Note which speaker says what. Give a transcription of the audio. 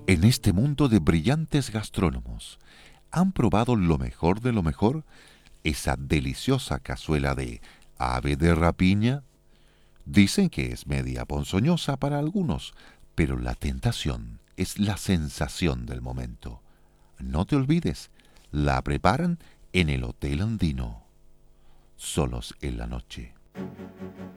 Speaker 1: En este mundo de brillantes gastrónomos, ¿han probado lo mejor de lo mejor? Esa deliciosa cazuela de ave de rapiña. Dicen que es media ponzoñosa para algunos, pero la tentación es la sensación del momento. No te olvides, la preparan en el Hotel Andino, solos en la noche.